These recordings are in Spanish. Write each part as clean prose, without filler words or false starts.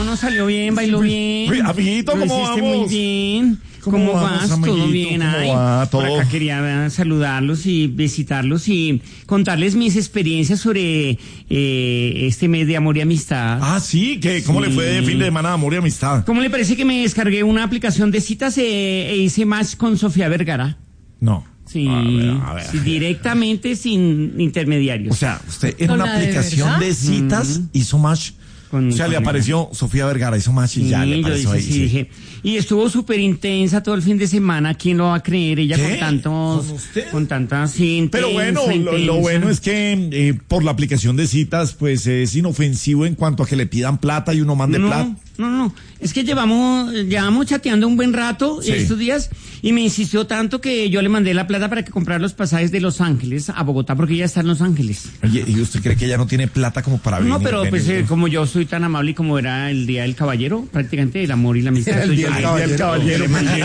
no salió bien, bailó bien. Uy, amiguito, Lo ¿cómo hiciste vamos? muy bien. ¿Cómo vas? amiguito? ¿Todo bien? ¿Cómo Ay, va? por ¿Todo? acá quería saludarlos y visitarlos y contarles mis experiencias sobre este mes de amor y amistad. Ah, sí, ¿cómo le fue de fin de semana de amor y amistad? ¿Cómo le parece que me descargué una aplicación de citas e hice match con Sofía Vergara? No. Sí, A ver. sí, directamente sin intermediarios. O sea, usted en ¿Con una la de aplicación verdad? de citas hizo match. Con- O sea, le con- apareció Sofía Vergara, hizo match y ya le yo apareció ahí. sí, dije. Y estuvo súper intensa todo el fin de semana. ¿Quién lo va a creer? Ella ¿Qué? con tantos, ¿Con usted? con tantas, sí, Pero intensa, bueno, lo intensa. bueno es que por la aplicación de citas, pues es inofensivo en cuanto a que le pidan plata y uno mande plata. No. Es que llevamos chateando un buen rato Sí. estos días y me insistió tanto que yo le mandé la plata para que comprara los pasajes de Los Ángeles a Bogotá porque ella está en Los Ángeles. Oye, ¿y usted cree que ella no tiene plata como para venir? No, pero pues venir? como yo soy tan amable y como era el Día del Caballero, prácticamente el amor y la amistad. El Día entonces del yo Caballero. le mandé.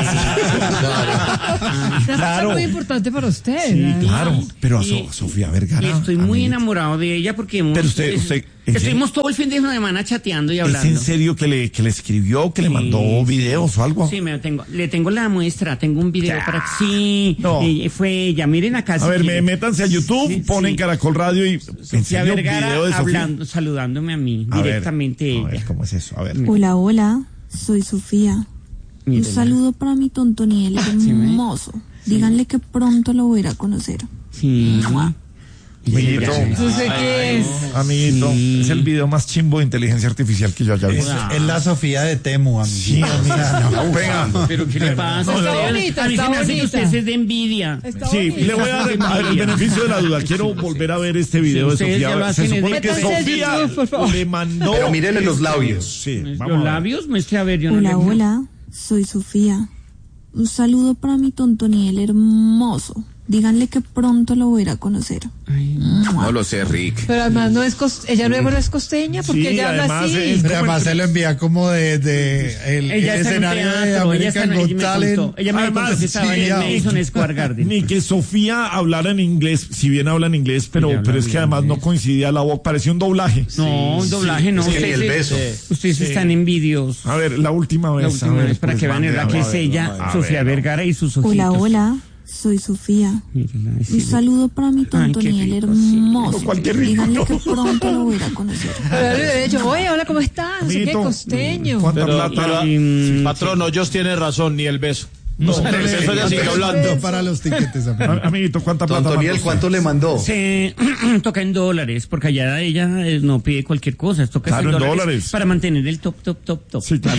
Una fecha muy importante para usted. Sí, ¿no? claro, pero a Y- Sofía Vergara. Y estoy muy amiguito. enamorado de ella porque hemos, Pero usted, ¿en estuvimos todo el fin de semana chateando y ¿Es hablando. en serio que le escribió, que le Sí, mandó videos o algo? Sí, le tengo la muestra, tengo un video para que sí, No. fue ella, miren acá. A si ver, quieren. métanse a YouTube, Sí, ponen sí. Caracol Radio y Sofía enseña un Vergara video de Sofía. hablando, saludándome a mí, A ver, directamente a ver, ella. ¿cómo es eso? A ver. Hola, hola, soy Sofía. Un Mírenla. saludo para mi Tontoniel hermoso. Díganle que pronto lo voy a ir a conocer. Sí. Amiguito, ¿Usted qué es? amiguito, Sí. es el video más chimbo de inteligencia artificial que yo haya visto. Es la Sofía de Temu, amigo. Sí, amiga. Venga. Pero ¿qué le pasa? No, Está Usted- bonita, a mí está se me hace que bonita. usted es de envidia. Está Sí, bonita. le voy a dar el beneficio de la duda. Quiero volver a ver este video de ustedes ya lo Sofía. hacen, Se supone es que de- Métanse a Sofía YouTube, por favor. le mandó. Pero mírele los labios. Sí, vamos a Los ver. labios, muestre a ver, yo no Hola, le- hola, soy Sofía. Un saludo para mi Tontoniel hermoso. Díganle que pronto lo voy a ir a conocer. Ay, No lo sé, Rick. Pero además no es ella no es costeña porque Sí, ella habla además así. es- Pero además se lo envía como de el ella está en un escenario de teatro, ella American está Got en, Talent. ella me Además, contó que estaba sí, en el ya. Madison Square Garden. Ni que Sofía hablara en inglés, si bien habla en inglés, pero Ella habla es que bien además no inglés. coincidía la voz, parecía un doblaje. No, un doblaje no. Es que ni Ustedes- el beso. Ustedes están envidiosos. A ver, la última vez. La última a ver, vez para pues, que vean mande, la que a es ver, ella, a Sofía ver. Vergara y sus ojitos. Hola, hola, soy Sofía. Mírenla, Un sí. saludo para mi Ay, qué Tontoniel rico, hermoso. sí. Cualquier rico. Díganle que pronto lo voy a ir a conocer. Pero le he dicho, oye, hola, ¿cómo estás? No sé qué, Amiguito, costeño. ¿cuánta plata? Patrón, ellos tienen razón, ni el beso. No, Eso ya sigue hablando. Para los tiquetes, amigo. Amiguito, ¿cuánta plata? Don Toniel, mandó ¿cuánto usted? le mandó? Se toca en dólares, porque allá ella no pide cualquier cosa, toca Claro, en dólares. para mantener el top. Sí, claro.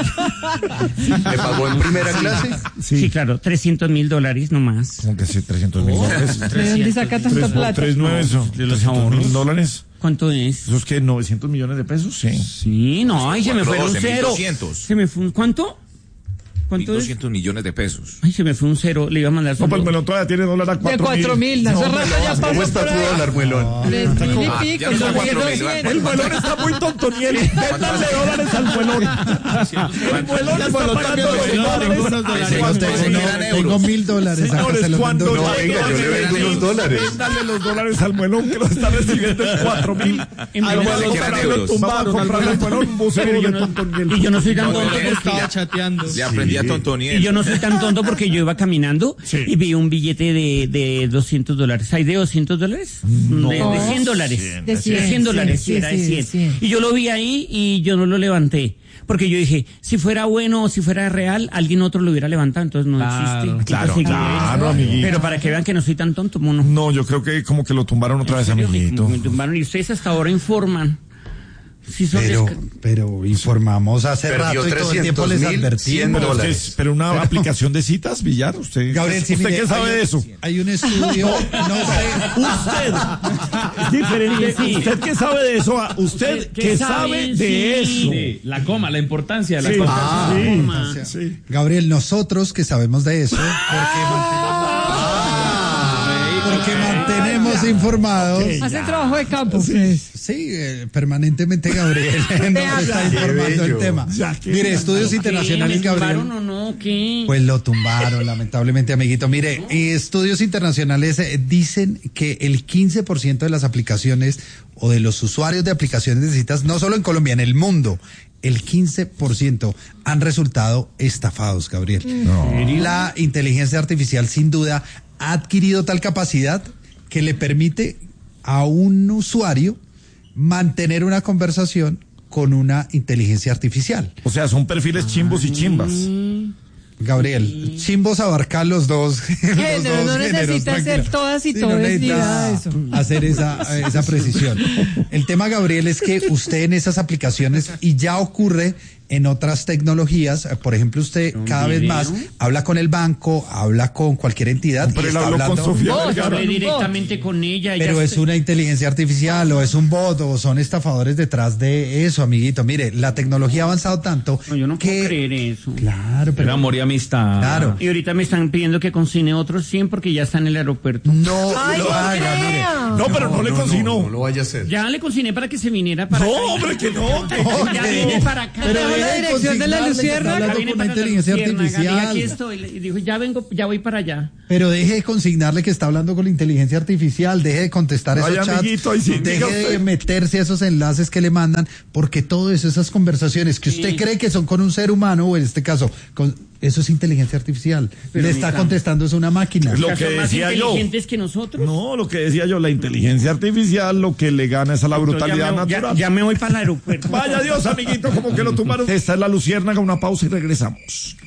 ¿Le pagó en primera clase? Sí, claro, $300,000 nomás. Como que sí, 300,000 ¿De dónde saca tanta plata? 3.9 eso. De los 300,000 ahorros. dólares. ¿Cuánto es? ¿Eso es que 900 millones de pesos? Sí. Sí, no, ay, se me fue un 412, cero. 1.200. Se me fue un, ¿cuánto? ¿Cuánto es? 1.200 millones de pesos. Ay, se me fue un cero, le iba a mandar No, pues solo- el melón todavía tiene dólar a De 4.000. 4.000, hace rato ya ¿Cómo pasó está por tu ahí. dólar, muelón? 3.000 Ah, y pico, ya no son 4.000, 2.200. El melón está muy tontoniel. Véndanle dólares al melón. El melón está pagando los dólares. Cuando Tengo $1,000 acá, Señores, se los cuando mando. No, venga, yo le vendo unos dólares. Véndale los dólares al melón que lo está recibiendo en 4.000. En Al dólares. melón que eran también lo euros. tumbaron. Vamos a comprarle al melón un buceo Pero de yo no, tontoniel. y yo no soy tan tonto Toniel porque estaba chateando. Le aprendí a y Tontoniel. yo no soy tan tonto porque yo iba caminando Sí. y vi un billete de $200. ¿Hay de $200? No. De $100. De 100, $100, sí, sí, era de sí, 100. sí. Y yo lo vi ahí y yo no lo levanté. Porque yo dije, si fuera bueno o si fuera real, alguien otro lo hubiera levantado, entonces no existe. Claro, Entonces, claro, amiguito. pero para que vean que no soy tan tonto, mono. No, yo creo que como que lo tumbaron otra vez, amiguito. Como me tumbaron y ustedes hasta ahora informan. Sí son Pero informamos hace Perdió rato y todo el tiempo les 300.000, advertimos. Pero, pero una aplicación de citas, Villar, usted. Gabriel, sí, ¿Usted mire, qué sabe de eso? Hay un estudio, no sé. Usted. Es diferente. Sí. ¿Usted qué sabe de eso? ¿Usted qué sabe de eso? Sí, la coma, la importancia de la Sí. cosa. Sí. Sí. Gabriel, nosotros que sabemos de eso, porque mantenemos informados. Hacen trabajo de campo. Sí, permanentemente Gabriel nos está informando el tema. Ya, qué Mire, bien. estudios internacionales, ¿Me Gabriel. tumbaron o no? ¿Qué? Pues lo tumbaron, lamentablemente, amiguito. Mire, estudios internacionales dicen que el 15% de las aplicaciones o de los usuarios de aplicaciones de citas, no solo en Colombia, en el mundo, el 15% han resultado estafados, Gabriel. La inteligencia artificial sin duda ha adquirido tal capacidad que le permite a un usuario mantener una conversación con una inteligencia artificial. O sea, son perfiles chimbos y chimbas. Gabriel, chimbos abarcar los dos. Género, no necesita hacer todas y todas ni nada de eso. Hacer esa precisión. El tema, Gabriel, es que usted en esas aplicaciones, y ya ocurre en otras tecnologías, por ejemplo, usted cada vez más habla con el banco, habla con cualquier entidad. Pero y él está habló hablando, con Sofía Yo hablé directamente con ella. pero es una inteligencia artificial o es un bot o son estafadores detrás de eso, amiguito. Mire, la tecnología ha avanzado tanto No, yo no que... puedo creer eso. Claro, Era pero... amor y amistad. Claro. Y ahorita me están pidiendo que consigne otros 100 porque ya está en el aeropuerto. No Ay, lo no haga, mire. crea. No, pero no le consignó. No lo vaya a hacer. Ya le consigné para que se viniera para No, acá. hombre, que no. Ya viene para acá. Pero Dejó la deje de dirección de la consignarle que Luciérnaga. está hablando viene con la para la inteligencia Luciérnaga. Y artificial. aquí estoy. Y dijo, ya voy para allá. Pero deje de consignarle que está hablando con la inteligencia artificial, deje de contestar esos Ay, chats, amiguito, ahí sí, deje diga de usted. meterse a esos enlaces que le mandan, porque todo eso, esas conversaciones que usted cree que son con un ser humano, o en este caso, eso es inteligencia artificial. Pero le está mira, contestando es una máquina. Lo O sea, que son más decía yo. inteligentes que nosotros. No, lo que decía yo, la inteligencia artificial lo que le gana es a la brutalidad natural. Ya me voy para el aeropuerto. Vaya Dios, amiguito, como que lo tumbaron. Esta es la Luciérnaga, una pausa y regresamos.